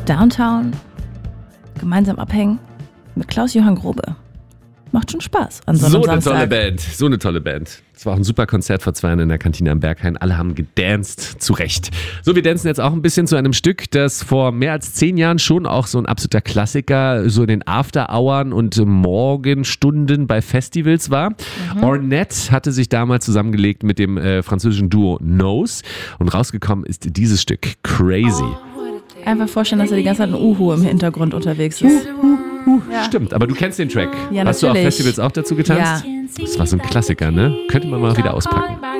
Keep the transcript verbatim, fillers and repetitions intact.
Downtown, gemeinsam abhängen mit Klaus-Johann Grobe. Macht schon Spaß an so einem So eine Samstag. tolle Band, so eine tolle Band. Es war auch ein super Konzert vor zwei Jahren in der Kantine am Berghain. Alle haben gedanced, zu Recht. So, wir dancen jetzt auch ein bisschen zu einem Stück, das vor mehr als zehn Jahren schon auch so ein absoluter Klassiker, so in den After-Hours und Morgenstunden bei Festivals war. Mhm. Ornette hatte sich damals zusammengelegt mit dem äh, französischen Duo Nose und rausgekommen ist dieses Stück Crazy. Einfach vorstellen, dass er die ganze Zeit ein Uhu im Hintergrund unterwegs ist. Uh, ja. Stimmt, aber du kennst den Track. Ja, Hast du auf natürlich. Festivals auch dazu getanzt? Ja. Das war so ein Klassiker, ne? Könnte man mal wieder auspacken.